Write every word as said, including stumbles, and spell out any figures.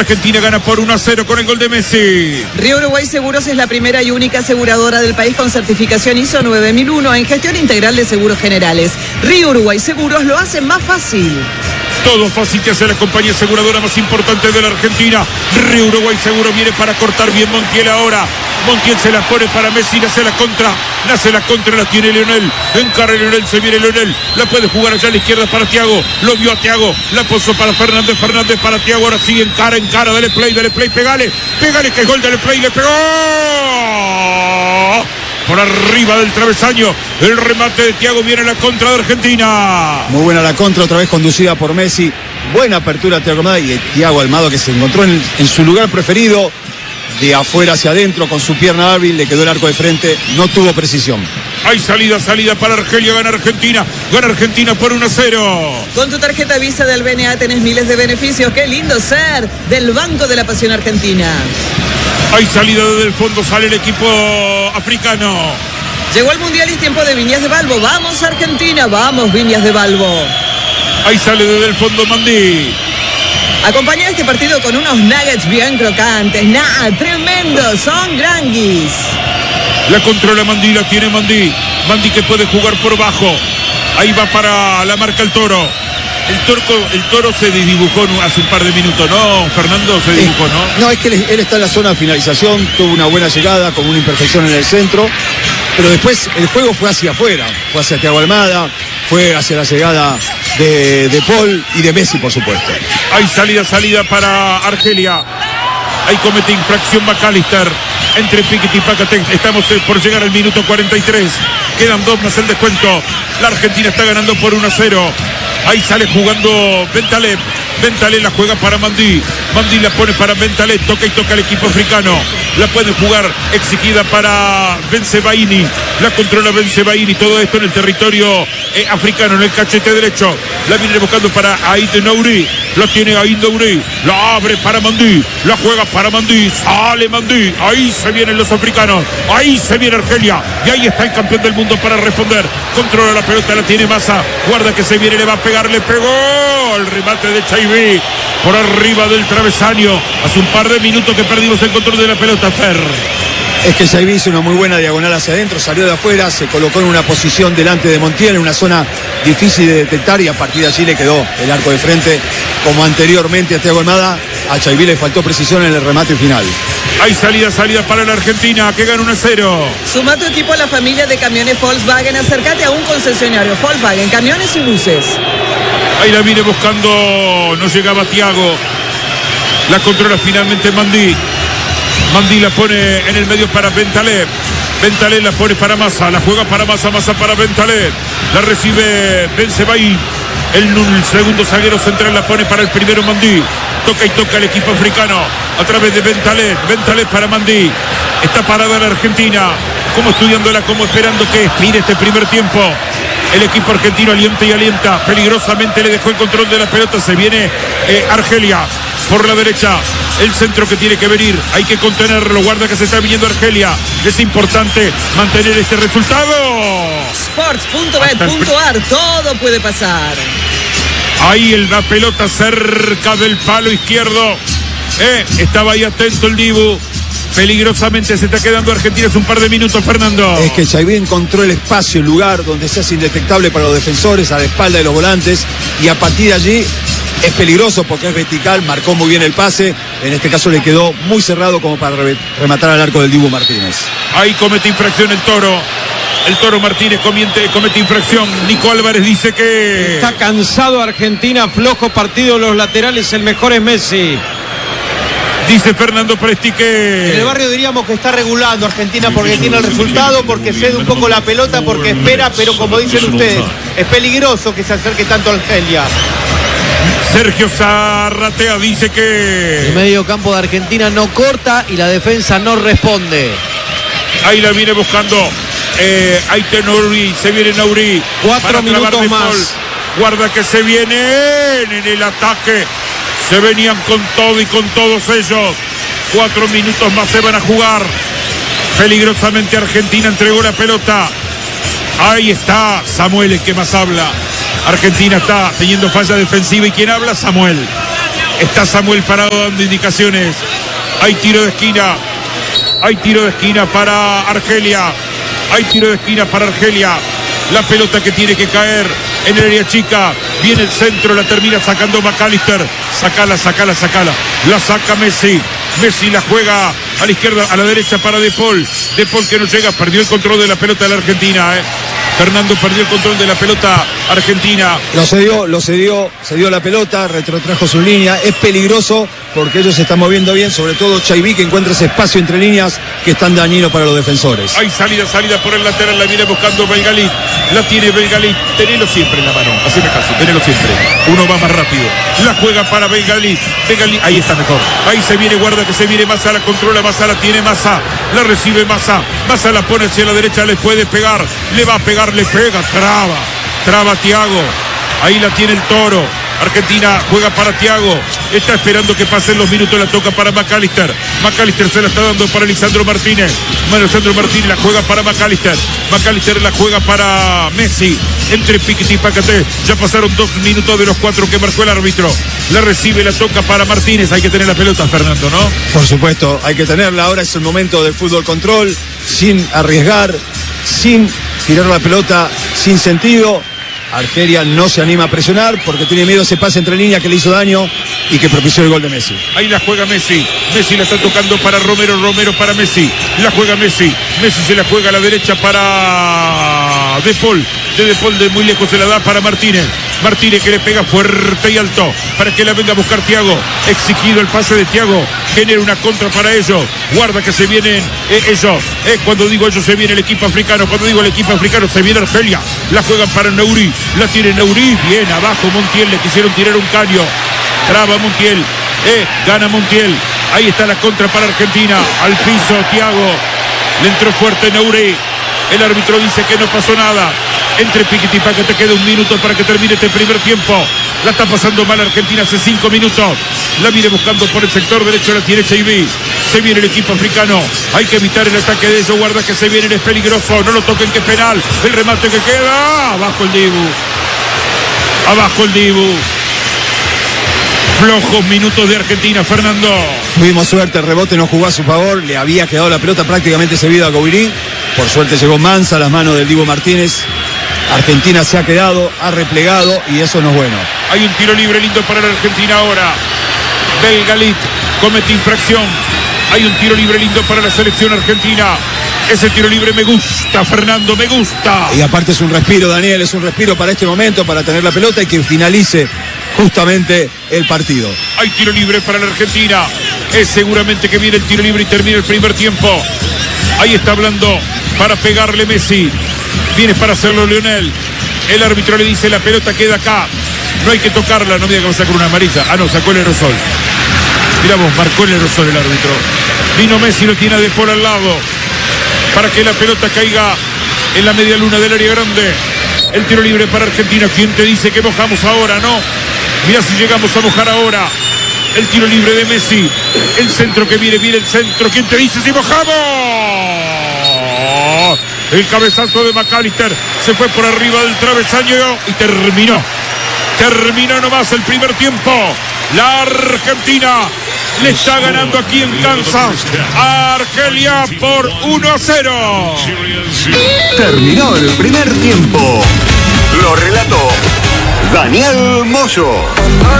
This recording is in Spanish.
Argentina gana por uno a cero con el gol de Messi. Río Uruguay Seguros es la primera y única aseguradora del país con certificación I S O nueve mil uno en gestión integral de seguros generales. Río Uruguay Seguros lo hace más fácil. Todo fácil que hace la compañía aseguradora más importante de la Argentina. Río Uruguay Seguro viene para cortar bien Montiel ahora. Montiel se la pone para Messi, nace la contra. Nace la contra, la tiene Leonel. Encarga Leonel, se viene Leonel. La puede jugar allá a la izquierda para Thiago. Lo vio a Thiago. La posó para Fernández. Fernández para Thiago. Ahora sí, encara, encara. Dale play, dale play. Pegale. Pegale que es gol, dale play. Le pegó. Por arriba del travesaño, el remate de Thiago, viene la contra de Argentina. Muy buena la contra, otra vez conducida por Messi. Buena apertura de Thiago Almada y Thiago Almada que se encontró en, en su lugar preferido, de afuera hacia adentro, con su pierna hábil, le quedó el arco de frente, no tuvo precisión. Hay salida, salida para Argelia, gana Argentina, gana Argentina por uno a cero. Con tu tarjeta Visa del B N A tenés miles de beneficios, qué lindo ser del Banco de la Pasión Argentina. Hay salida desde el fondo, sale el equipo africano. Llegó el Mundial y es tiempo de Viñas de Balbo. Vamos Argentina, vamos Viñas de Balbo. Ahí sale desde el fondo Mandí. Acompaña este partido con unos nuggets bien crocantes. ¡Nah! ¡Tremendos! Son granguis. La controla Mandí, la tiene Mandí. Mandí que puede jugar por bajo. Ahí va para la marca el Toro. El, torco, el Toro se dibujó hace un par de minutos, ¿no? Fernando se dibujó, ¿no? No, es que él, él está en la zona de finalización, tuvo una buena llegada, con una imperfección en el centro, pero después el juego fue hacia afuera, fue hacia Thiago Almada, fue hacia la llegada de, de Paul y de Messi, por supuesto. Hay salida, salida para Argelia. Ahí comete infracción McAllister. Entre Piquet y Pacatex. Estamos por llegar al minuto cuarenta y tres. Quedan dos más el descuento. La Argentina está ganando por uno a cero. Ahí sale jugando Bentaleb. Bentaleb la juega para Mandí. Mandí la pone para Bentaleb. Toca y toca el equipo africano. La puede jugar exigida para Bensebaini. La controla Bensebaini. Todo esto en el territorio eh, africano, en el cachete derecho. La viene buscando para Aït Nouri. Lo tiene Aït Nouri. La abre para Mandí. La juega para Mandí. Sale Mandí. Ahí se vienen los africanos. Ahí se viene Argelia. Y ahí está el campeón del mundo para responder. Controla la pelota, la tiene Massa. Guarda que se viene, le va a pegar. Le pegó. El remate de Chaiví. Por arriba del travesaño. Hace un par de minutos que perdimos el control de la pelota, Fer. Es que Chaiví hizo una muy buena diagonal hacia adentro, salió de afuera, se colocó en una posición delante de Montiel, en una zona difícil de detectar, y a partir de allí le quedó el arco de frente, como anteriormente a Thiago Almada. A Chaiví le faltó precisión en el remate final. Hay salida, salida para la Argentina, que gana uno a cero. Suma tu equipo a la familia de camiones Volkswagen. Acércate a un concesionario Volkswagen, camiones y buses. Ahí la viene buscando, no llegaba Thiago. La controla finalmente Mandí. Mandí la pone en el medio para Bentaleb. Bentaleb la pone para Massa. La juega para Massa, Massa para Bentaleb. La recibe Bensebaini. El, el segundo zaguero central la pone para el primero Mandí. Toca y toca el equipo africano a través de Bentaleb. Bentaleb para Mandí. Está parada la Argentina, como estudiándola, como esperando que expire este primer tiempo. El equipo argentino alienta y alienta. Peligrosamente le dejó el control de la pelota. Se viene eh, Argelia por la derecha. El centro que tiene que venir. Hay que contenerlo. Guarda que se está viniendo Argelia. Es importante mantener este resultado. Sports punto bet punto a r. Todo puede pasar. Ahí el, la pelota cerca del palo izquierdo. Eh, estaba ahí atento el Dibu. Peligrosamente se está quedando Argentina. Es un par de minutos, Fernando. Es que Chaiví encontró el espacio, el lugar donde se hace indetectable para los defensores, a la espalda de los volantes, y a partir de allí es peligroso porque es vertical, marcó muy bien el pase. En este caso le quedó muy cerrado como para rematar al arco del Dibu Martínez. Ahí comete infracción el Toro. El Toro Martínez comete, comete infracción. Nico Álvarez dice que... Está cansado Argentina, flojo partido los laterales, el mejor es Messi. Dice Fernando Presti que... En el barrio diríamos que está regulando Argentina porque tiene el resultado, porque cede un poco la pelota, porque espera, pero como dicen ustedes, es peligroso que se acerque tanto a Argelia. Sergio Zarratea dice que... El medio campo de Argentina no corta y la defensa no responde. Ahí la viene buscando eh, Aït Nouri, se viene Nouri. Cuatro minutos más. Sol. Guarda que se viene en el ataque. Se venían con todo y con todos ellos. Cuatro minutos más se van a jugar. Peligrosamente Argentina entregó la pelota. Ahí está Samuel, el que más habla. Argentina está teniendo falla defensiva. ¿Y quién habla? Samuel. Está Samuel Parado dando indicaciones. Hay tiro de esquina. Hay tiro de esquina para Argelia. Hay tiro de esquina para Argelia. La pelota que tiene que caer en el área chica. Viene el centro, la termina sacando McAllister. Sacala, sacala, sacala. La saca Messi. Messi la juega a la izquierda, a la derecha para De Paul. De Paul que no llega, perdió el control de la pelota de la Argentina. ¿eh? Fernando perdió el control de la pelota argentina. Lo cedió, lo cedió, cedió la pelota, retrotrajo su línea. Es peligroso porque ellos se están moviendo bien, sobre todo Chaiví, que encuentra ese espacio entre líneas que es tan dañino para los defensores. Hay salida, salida por el lateral, la viene buscando Belgalit. La tiene Belgalit. Tenelo siempre en la mano, haceme caso, tenelo siempre. Uno va más rápido. La juega para Belgalit. Belgalit, ahí está mejor. Ahí se viene, guarda que se viene Massa, la controla Massa, la tiene Massa. La recibe Massa. Massa la pone hacia la derecha, le puede pegar. Le va a pegar, le pega, traba. Traba Thiago. Ahí la tiene el Toro. Argentina juega para Thiago. Está esperando que pasen los minutos. La toca para McAllister. McAllister se la está dando para Lisandro Martínez. Bueno, Lisandro Martínez la juega para McAllister. McAllister la juega para Messi. Entre Piquet y Pacaté. Ya pasaron dos minutos de los cuatro que marcó el árbitro. La recibe, la toca para Martínez. Hay que tener la pelota, Fernando, ¿no? Por supuesto, hay que tenerla. Ahora es el momento del fútbol control. Sin arriesgar. Sin tirar la pelota sin sentido. Argelia no se anima a presionar porque tiene miedo a ese pase entre líneas que le hizo daño y que propició el gol de Messi. Ahí la juega Messi. Messi la está tocando para Romero. Romero para Messi. La juega Messi. Messi se la juega a la derecha para De Paul. De De Paul de muy lejos se la da para Martínez. Martínez que le pega fuerte y alto para que la venga a buscar Thiago. Exigido el pase de Thiago. Genera una contra para ellos. Guarda que se vienen eh, ellos. Eh, cuando digo ellos se viene el equipo africano. Cuando digo el equipo africano se viene Argelia. La juegan para Neuri. La tiene Neuri. Bien abajo Montiel. Le quisieron tirar un caño. Traba Montiel. Eh, gana Montiel. Ahí está la contra para Argentina. Al piso Thiago. Le entró fuerte Neuri. El árbitro dice que no pasó nada. Entre Piquet y Pacaté queda un minuto para que termine este primer tiempo. La está pasando mal Argentina hace cinco minutos. La viene buscando por el sector derecho, la tiene Chaiví. Se viene el equipo africano. Hay que evitar el ataque de ellos. Guarda que se viene, es peligroso. No lo toquen, que es penal. El remate que queda. Abajo el Dibu. Abajo el Dibu. Flojos minutos de Argentina, Fernando. Tuvimos suerte, el rebote no jugó a su favor. Le había quedado la pelota prácticamente servida a Gouiri. Por suerte llegó Mansa a las manos del Dibu Martínez. Argentina se ha quedado, ha replegado y eso no es bueno. Hay un tiro libre lindo para la Argentina ahora. Belgalit comete infracción. Hay un tiro libre lindo para la selección argentina. Ese tiro libre me gusta, Fernando, me gusta. Y aparte es un respiro, Daniel, es un respiro para este momento, para tener la pelota y que finalice justamente el partido. Hay tiro libre para la Argentina. Es seguramente que viene el tiro libre y termina el primer tiempo. Ahí está hablando para pegarle Messi. Viene para hacerlo Lionel. El árbitro le dice: la pelota queda acá. No hay que tocarla. No me diga que va a sacar una amarilla. Ah, no, sacó el aerosol. Mirá vos, marcó el aerosol el árbitro. Vino Messi, lo tiene a De Paul al lado para que la pelota caiga en la media luna del área grande. El tiro libre para Argentina. ¿Quién te dice que mojamos ahora, no? Mirá si llegamos a mojar ahora. El tiro libre de Messi. El centro que viene, viene el centro. ¿Quién te dice si mojamos? El cabezazo de McAllister se fue por arriba del travesaño y terminó. Terminó nomás el primer tiempo. La Argentina le está ganando aquí en Kansas a Argelia por uno a cero. Terminó el primer tiempo. Lo relató Daniel Moyo.